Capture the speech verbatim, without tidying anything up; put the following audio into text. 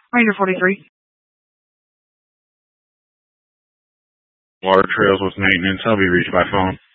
Ranger forty-three. Water Trails with maintenance. I'll be reached by phone.